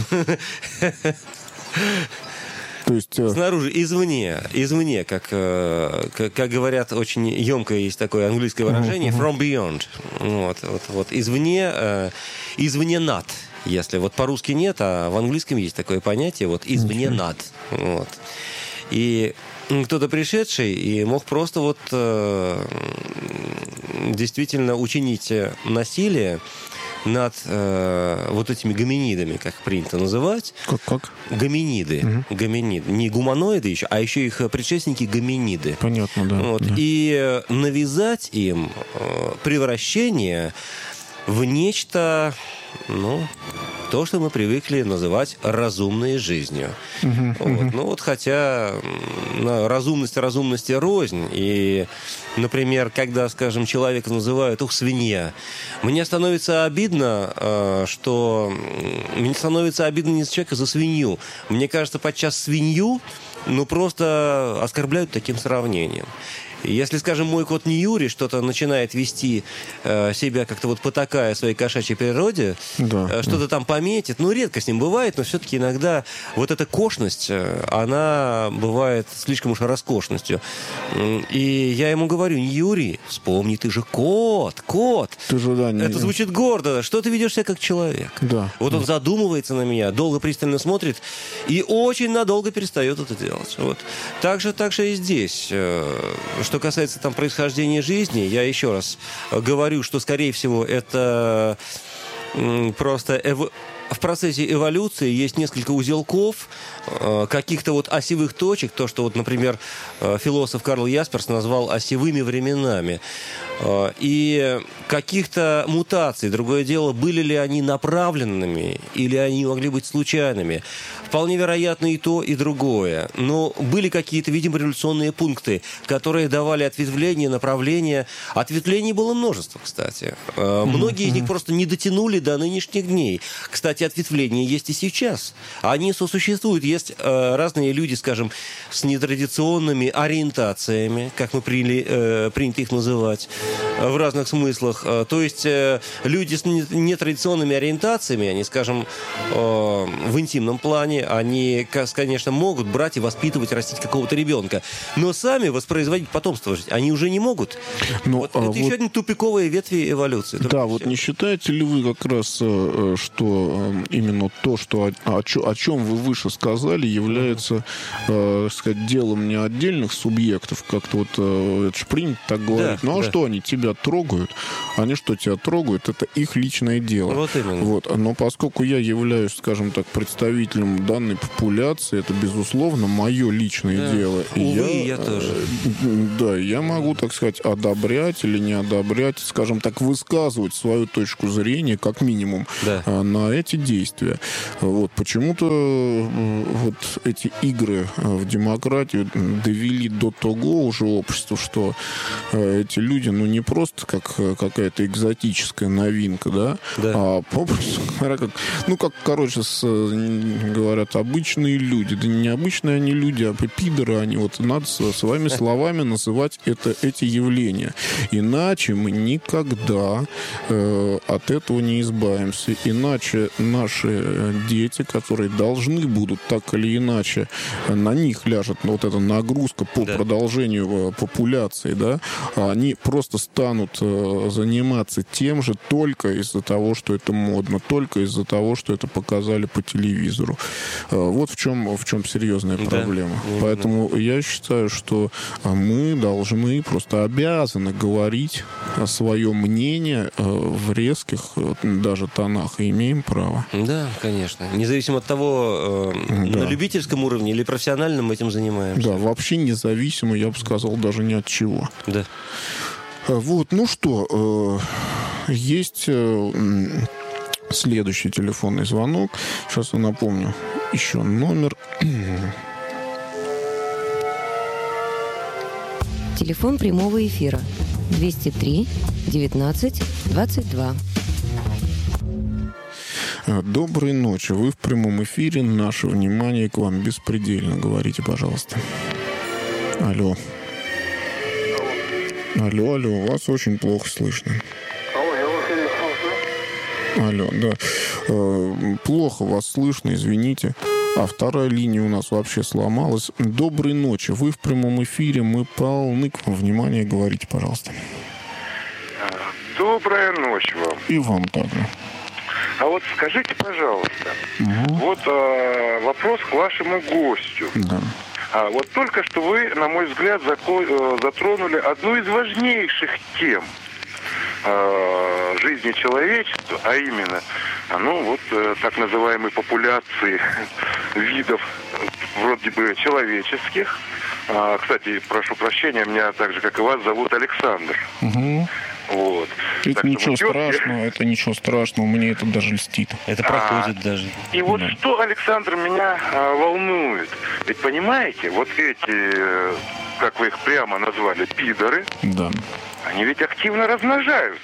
То есть... Снаружи, извне, как говорят, очень емкое есть такое английское выражение, from beyond. Извне над. Если по-русски нет, а в английском есть такое понятие, извне над. И кто-то пришедший и мог просто действительно учинить насилие над этими гоминидами, как принято называть. Как? Гоминиды. Гоминиды. Не гуманоиды еще, а еще их предшественники гоминиды. Понятно, да. Да. И навязать им превращение в нечто, то, что мы привыкли называть разумной жизнью. Хотя разумности рознь. И, например, когда, скажем, человека называют свинья, мне становится обидно, мне становится обидно не за человека, а за свинью. Мне кажется, подчас свинью просто оскорбляют таким сравнением. Если, скажем, мой кот Ньюри что-то начинает вести себя как-то потакая своей кошачьей природе, что-то там пометит, редко с ним бывает, но все-таки иногда эта кошность, она бывает слишком уж роскошностью. И я ему говорю: Ньюри, вспомни, ты же кот. Ты же, это звучит гордо. Что ты ведешь себя как человек? Да. Он задумывается на меня, долго пристально смотрит и очень надолго перестает это делать. Так же и здесь. Что касается происхождения жизни, я еще раз говорю, что, скорее всего, это просто в процессе эволюции есть несколько узелков, каких-то вот осевых точек, то, что вот, например, философ Карл Ясперс назвал осевыми временами, и каких-то мутаций. Другое дело, были ли они направленными или они могли быть случайными. Вполне вероятно и то, и другое. Но были какие-то, видимо, революционные пункты, которые давали ответвление, направление. Ответвлений было множество, кстати. Многие из них просто не дотянули до нынешних дней. Кстати, ответвления есть и сейчас. Они сосуществуют. Есть разные люди, скажем, с нетрадиционными ориентациями, как мы принято их называть, в разных смыслах. То есть люди с нетрадиционными ориентациями, они, скажем, в интимном плане, они, конечно, могут брать и воспитывать, растить какого-то ребенка, но сами воспроизводить потомство они уже не могут. Но, это еще одна тупиковая ветви эволюции. Да, вот не считаете ли вы как раз, что именно то, что о чем вы выше сказали, является, сказать, делом не отдельных субъектов, как-то вот это же принято так говорить. Да, ну а что они тебя трогают? Они что тебя трогают? Это их личное дело. Вот именно. Вот. Но поскольку я являюсь, скажем так, представителем данной популяции, это, безусловно, мое личное дело. Увы, я тоже. Да, я могу, так сказать, одобрять или не одобрять, скажем так, высказывать свою точку зрения, как минимум, на эти действия. Вот. Почему-то вот эти игры в демократию довели до того уже общества, что эти люди, ну, не просто как какая-то экзотическая новинка, да. А попросту говоря, говорят, обычные люди. Да не обычные они люди, а пидоры они. Вот надо своими словами называть эти явления. Иначе мы никогда от этого не избавимся. Иначе наши дети, которые должны будут так или иначе, на них ляжет вот эта нагрузка по продолжению популяции, да, они просто станут заниматься тем же только из-за того, что это модно, только из-за того, что это показали по телевизору. Вот в чем серьезная проблема. Поэтому я считаю, что мы должны, просто обязаны говорить свое мнение в резких даже тонах, и имеем право. Да, конечно. Независимо от того, на любительском уровне или профессиональном мы этим занимаемся. Да, вообще независимо, я бы сказал, даже ни от чего. Да. Вот, ну что, есть следующий телефонный звонок. Сейчас я напомню еще номер. Телефон прямого эфира 203 19 22. Доброй ночи. Вы в прямом эфире. Наше внимание к вам беспредельно. Говорите, пожалуйста. Алло. Алло, вас очень плохо слышно. Алло, да. Плохо вас слышно, извините. А вторая линия у нас вообще сломалась. Доброй ночи. Вы в прямом эфире. Мы полны к вам внимания. Говорите, пожалуйста. Добрая ночь вам. И вам также. А вот скажите, пожалуйста, вот вопрос к вашему гостю. Да. Вот только что вы, на мой взгляд, затронули одну из важнейших тем жизни человечества, а именно, так называемой популяции видов вроде бы человеческих. Кстати, прошу прощения, меня так же, как и вас, зовут Александр. Вот. Это ничего страшного, мне это даже льстит. Это проходит даже. И вот что, Александр, меня волнует. Ведь понимаете, вот эти, как вы их прямо назвали, пидоры, они ведь активно размножаются.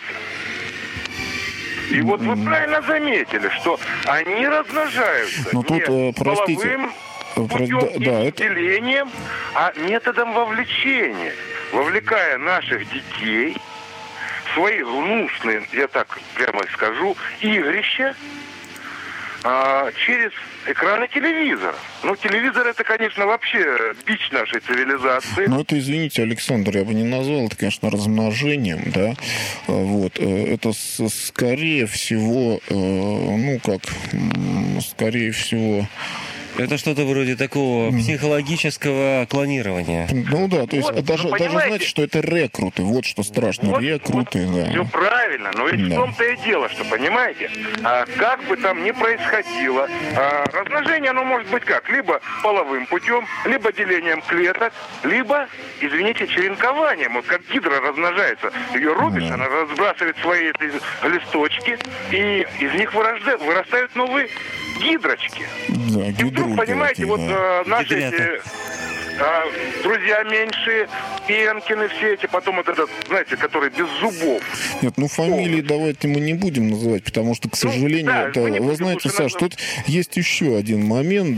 И вот вы правильно заметили, что они размножаются не половым путем и делением, а методом вовлечения. Вовлекая наших детей в свои гнусные, я так прямо скажу, игрища через экраны телевизора. Телевизор — это, конечно, вообще бич нашей цивилизации. Это, извините, Александр, я бы не назвал это, конечно, размножением, да. Вот. Это скорее всего, скорее всего, Это что-то вроде такого психологического клонирования. Ну да, то есть вот, даже знаете, что это рекруты, вот что страшно, вот, рекруты, вот, да. Все правильно, но ведь в том-то и дело, что, понимаете, как бы там ни происходило, размножение, оно может быть как? Либо половым путем, либо делением клеток, либо, извините, черенкованием. Вот как гидра размножается, ее рубишь, она разбрасывает свои эти листочки, и из них вырастают новые гидрочки. Да, и вдруг, понимаете, вот наши эти друзья меньшие, Пенкины все эти, потом вот этот, знаете, который без зубов. Нет, ну фамилии давайте мы не будем называть, потому что, к сожалению, вы знаете, Саш, тут есть еще один момент,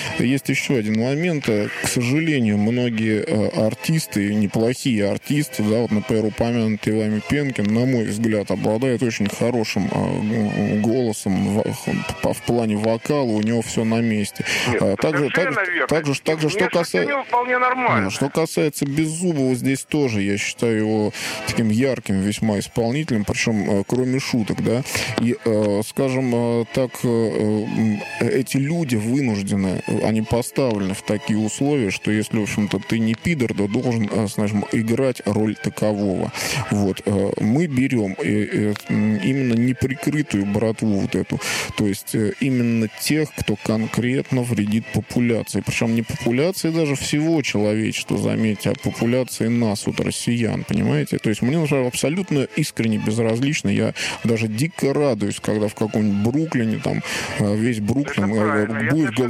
к сожалению, многие артисты, неплохие артисты, да, вот, например, упомянутый вами Пенкин, на мой взгляд, обладает очень хорошим голосом в плане вокала, у него все на месте. Нет, также, что касается... Вполне нормально. Что касается Беззубова, здесь тоже, я считаю его таким ярким весьма исполнителем, причем кроме шуток, да. И, скажем так, эти люди вынуждены, они поставлены в такие условия, что если, в общем-то, ты не пидор, то должен, скажем, играть роль такового. Вот. Мы берем именно неприкрытую братву вот эту, то есть именно тех, кто конкретно вредит популяции. Причем не популяции даже всего человечества, заметьте, а популяции нас, вот россиян, понимаете? То есть мне, например, абсолютно искренне безразлично. Я даже дико радуюсь, когда в каком-нибудь Бруклине, там, весь Бруклин будет